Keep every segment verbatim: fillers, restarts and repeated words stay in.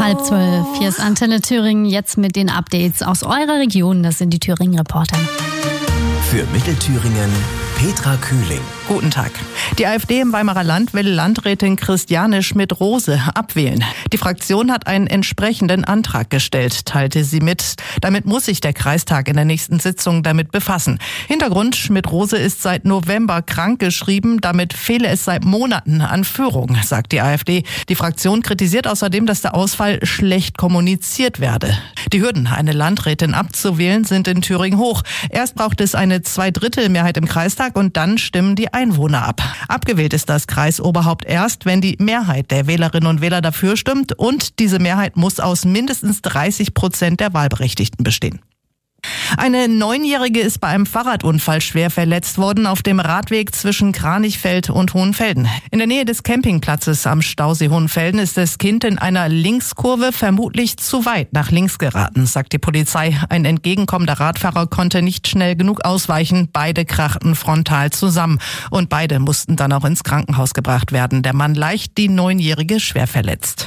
Halb zwölf. Hier ist Antenne Thüringen, jetzt mit den Updates aus eurer Region. Das sind die Thüringen-Reporter. Für Mittelthüringen Petra Kühling. Guten Tag. Die AfD im Weimarer Land will Landrätin Christiane Schmidt-Rose abwählen. Die Fraktion hat einen entsprechenden Antrag gestellt, teilte sie mit. Damit muss sich der Kreistag in der nächsten Sitzung damit befassen. Hintergrund: Schmidt-Rose ist seit November krankgeschrieben. Damit fehle es seit Monaten an Führung, sagt die AfD. Die Fraktion kritisiert außerdem, dass der Ausfall schlecht kommuniziert werde. Die Hürden, eine Landrätin abzuwählen, sind in Thüringen hoch. Erst braucht es eine Zweidrittelmehrheit im Kreistag und dann stimmen die Einwohner ab. Abgewählt ist das Kreisoberhaupt erst, wenn die Mehrheit der Wählerinnen und Wähler dafür stimmt, und diese Mehrheit muss aus mindestens dreißig Prozent der Wahlberechtigten bestehen. Eine Neunjährige ist bei einem Fahrradunfall schwer verletzt worden auf dem Radweg zwischen Kranichfeld und Hohenfelden. In der Nähe des Campingplatzes am Stausee Hohenfelden ist das Kind in einer Linkskurve vermutlich zu weit nach links geraten, sagt die Polizei. Ein entgegenkommender Radfahrer konnte nicht schnell genug ausweichen. Beide krachten frontal zusammen und beide mussten dann auch ins Krankenhaus gebracht werden. Der Mann leicht, die Neunjährige schwer verletzt.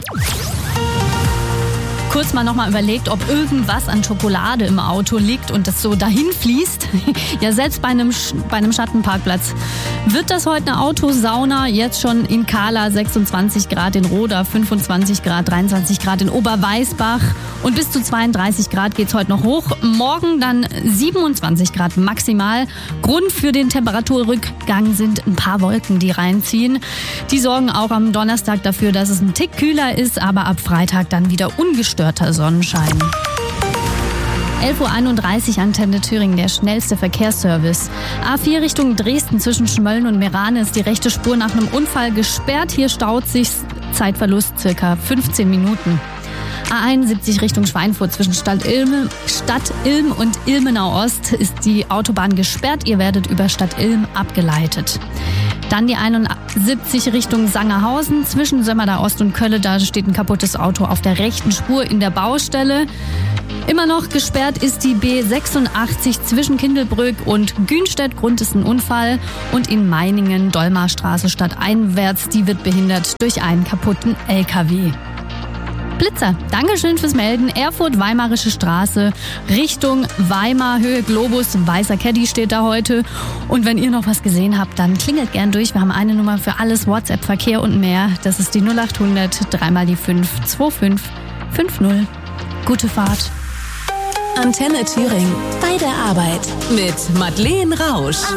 Kurz mal nochmal überlegt, ob irgendwas an Schokolade im Auto liegt und das so dahin fließt. Ja, selbst bei einem, bei einem Schattenparkplatz. Wird das heute eine Autosauna? Jetzt schon in Kahla sechsundzwanzig Grad, in Roda fünfundzwanzig Grad, dreiundzwanzig Grad in Oberweisbach und bis zu zweiunddreißig Grad geht's heute noch hoch. Morgen dann siebenundzwanzig Grad maximal. Grund für den Temperaturrückgang sind ein paar Wolken, die reinziehen. Die sorgen auch am Donnerstag dafür, dass es ein Tick kühler ist, aber ab Freitag dann wieder ungestörter Sonnenschein. elf Uhr einunddreißig, Antenne Thüringen, der schnellste Verkehrsservice. A vier Richtung Dresden zwischen Schmölln und Merane ist die rechte Spur nach einem Unfall gesperrt. Hier staut sich, Zeitverlust circa fünfzehn Minuten. A einundsiebzig Richtung Schweinfurt zwischen Stadt Ilm, Stadt Ilm und Ilmenau Ost ist die Autobahn gesperrt. Ihr werdet über Stadt Ilm abgeleitet. Dann die einundsiebzig Richtung Sangerhausen zwischen Sömmerda Ost und Kölle. Da steht ein kaputtes Auto auf der rechten Spur in der Baustelle. Immer noch gesperrt ist die B sechsundachtzig zwischen Kindelbrück und Günstedt. Grund ist ein Unfall. Und in Meiningen Dolmarstraße stadteinwärts. Die wird behindert durch einen kaputten L K W. Blitzer, Dankeschön fürs Melden. Erfurt, Weimarische Straße, Richtung Weimar, Höhe Globus, weißer Caddy steht da heute. Und wenn ihr noch was gesehen habt, dann klingelt gern durch. Wir haben eine Nummer für alles, WhatsApp, Verkehr und mehr. Das ist die null acht hundert, dreimal die fünf, zwei fünf fünf null. Gute Fahrt. Antenne Thüringen, bei der Arbeit mit Madeleine Rausch.